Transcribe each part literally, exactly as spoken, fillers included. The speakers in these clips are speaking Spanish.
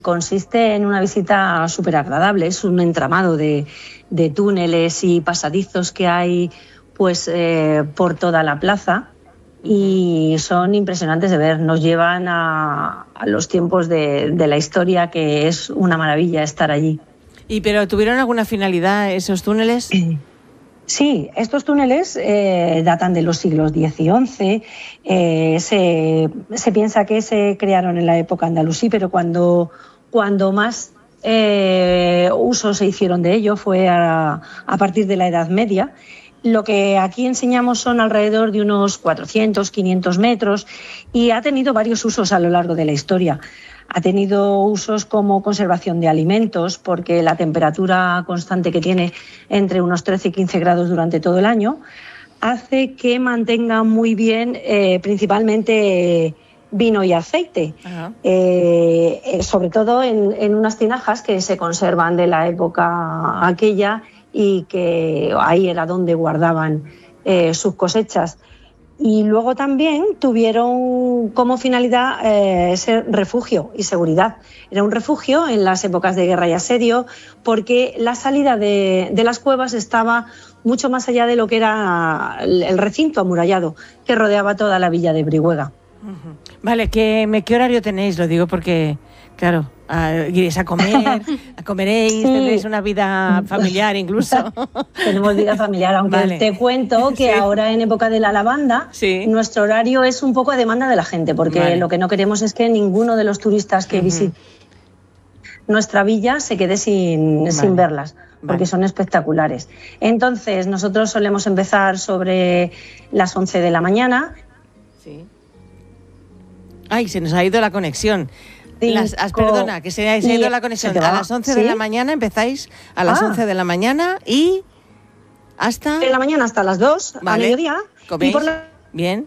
Consiste en una visita súper agradable, es un entramado de, de túneles y pasadizos que hay pues eh, por toda la plaza y son impresionantes de ver, nos llevan a, a los tiempos de, de la historia, que es una maravilla estar allí. ¿Y pero tuvieron alguna finalidad esos túneles? Sí, estos túneles eh, datan de los siglos diez y once, eh, se, se piensa que se crearon en la época andalusí, pero cuando, cuando más eh, uso se hicieron de ello fue a, a partir de la Edad Media. Lo que aquí enseñamos son alrededor de unos cuatrocientos, quinientos metros y ha tenido varios usos a lo largo de la historia. Ha tenido usos como conservación de alimentos, porque la temperatura constante que tiene entre unos trece y quince grados durante todo el año hace que mantenga muy bien eh, principalmente vino y aceite, eh, eh, sobre todo en, en unas tinajas que se conservan de la época aquella y que ahí era donde guardaban eh, sus cosechas. Y luego también tuvieron como finalidad eh, ser refugio y seguridad. Era un refugio en las épocas de guerra y asedio, porque la salida de, de las cuevas estaba mucho más allá de lo que era el recinto amurallado que rodeaba toda la villa de Brihuega. Uh-huh. Vale, ¿qué, ¿qué horario tenéis? Lo digo porque, claro, Uh, iréis a comer, a comeréis, sí. Tendréis una vida familiar incluso. Tenemos vida familiar, aunque vale. Te cuento que sí. Ahora en época de la lavanda, sí. Nuestro horario es un poco a demanda de la gente, porque vale. Lo que no queremos es que ninguno de los turistas que uh-huh. visiten nuestra villa se quede sin, vale. sin verlas, porque vale. Son espectaculares. Entonces, nosotros solemos empezar sobre las once de la mañana. Sí. Ay, se nos ha ido la conexión. Las, as, perdona, que se ha ido la conexión. A las once ¿sí? de la mañana empezáis, a las ah. once de la mañana y hasta... De la mañana hasta las dos, vale. A mediodía. ¿Coméis? Y por la... Bien.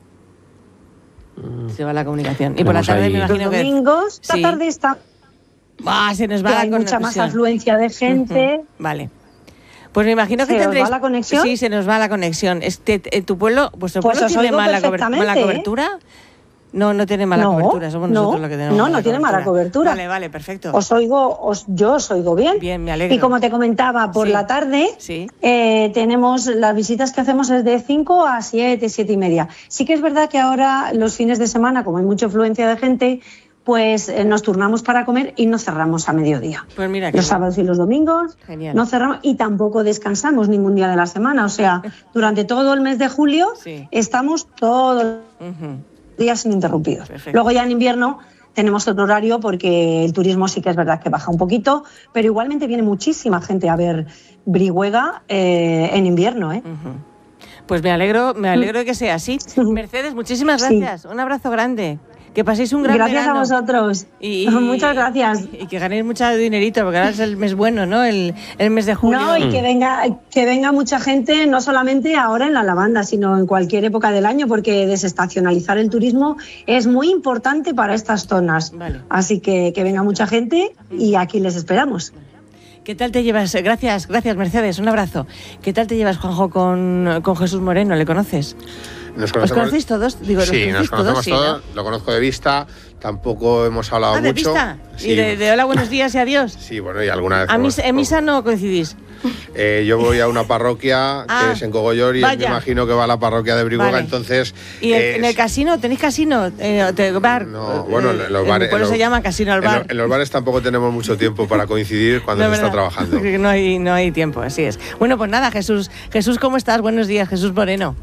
Se va la comunicación. Y por la tarde ahí. Me imagino los que... domingos, esta sí. tarde está... Ah, se nos va la hay mucha más afluencia de gente. Uh-huh. Vale. Pues me imagino que ¿Se tendréis... ¿Se va la conexión? Sí, se nos va la conexión. Este, ¿Tu pueblo, vuestro pues pueblo tiene mala, cober... mala cobertura? ¿Eh? No, no tiene mala no, cobertura, somos nosotros no, los que tenemos No, mala no tiene cobertura. mala cobertura. Vale, vale, perfecto. Os oigo, os, yo os oigo bien. Bien, me alegro. Y como te comentaba, por sí. la tarde sí. eh, tenemos las visitas que hacemos es de cinco a siete, siete y media. Sí que es verdad que ahora los fines de semana, como hay mucha afluencia de gente, pues eh, nos turnamos para comer y no cerramos a mediodía. Pues mira, los sábados y los domingos genial. No cerramos y tampoco descansamos ningún día de la semana. O sea, durante todo el mes de julio sí. Estamos todos uh-huh. días ininterrumpidos. Perfecto. Luego ya en invierno tenemos otro horario porque el turismo sí que es verdad que baja un poquito, pero igualmente viene muchísima gente a ver Brihuega eh, en invierno, ¿eh? Uh-huh. Pues me alegro, me alegro de que sea así. Mercedes, muchísimas gracias. Sí. Un abrazo grande. Que paséis un gran gracias verano. Gracias a vosotros. Y, y, muchas gracias. Y, y que ganéis mucho dinerito, porque ahora es el mes bueno, ¿no? El, el mes de julio. No, y que venga, que venga mucha gente, no solamente ahora en la lavanda, sino en cualquier época del año, porque desestacionalizar el turismo es muy importante para estas zonas. Vale. Así que que venga mucha gente y aquí les esperamos. ¿Qué tal te llevas? Gracias, gracias Mercedes, un abrazo. ¿Qué tal te llevas, Juanjo, con, con Jesús Moreno? ¿Le conoces? Nos ¿Os conocéis todos? Digo, sí, nos conocemos todos, sí, todos ¿no? Lo conozco de vista, tampoco hemos hablado ah, ¿de mucho. Vista? Sí. ¿Y de, de hola, buenos días y adiós? Sí, bueno, y alguna vez... ¿A misa, ¿En misa no coincidís? Eh, yo voy a una parroquia ah, que es en Cogollor y me imagino que va a la parroquia de Brihuega, vale. Entonces... ¿Y el, eh, en el casino? ¿Tenéis casino? Eh, ¿Bar? No, bueno, en los bares... Por eso se llama casino al bar. En, en los bares tampoco tenemos mucho tiempo para coincidir cuando no, se está trabajando. No hay, no hay tiempo, así es. Bueno, pues nada, Jesús. Jesús, ¿cómo estás? Buenos días, Jesús Moreno.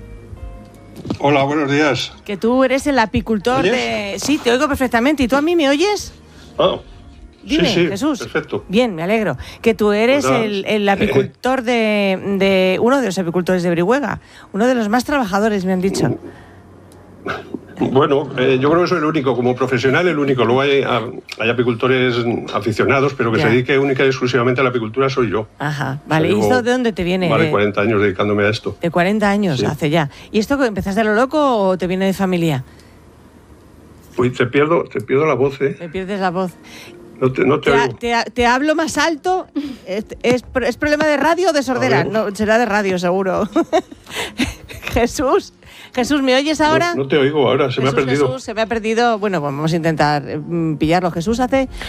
Hola, buenos días. Que tú eres el apicultor de... Sí, te oigo perfectamente. ¿Y tú a mí me oyes? Ah, Dime, sí, sí, Jesús. Perfecto. Bien, me alegro. Que tú eres pues el, el apicultor de, de... Uno de los apicultores de Brihuega. Uno de los más trabajadores, me han dicho. Bueno, eh, yo creo que soy el único, como profesional el único. Luego hay, hay apicultores aficionados, pero que ya. Se dedique única y exclusivamente a la apicultura soy yo. Ajá, vale. O sea, ¿y esto de dónde te viene? Vale, cuarenta años dedicándome a esto. De cuarenta años, sí. Hace ya. ¿Y esto empezaste a lo loco o te viene de familia? Uy, te pierdo, te pierdo la voz, ¿eh? Te pierdes la voz. No te, no te, te, te, te hablo más alto. ¿Es, es, ¿Es problema de radio o de sordera? No, será de radio, seguro. Jesús. Jesús, ¿me oyes ahora? No, no te oigo ahora, se Jesús, me ha perdido. Jesús, se me ha perdido. Bueno, pues vamos a intentar pillarlo. Jesús hace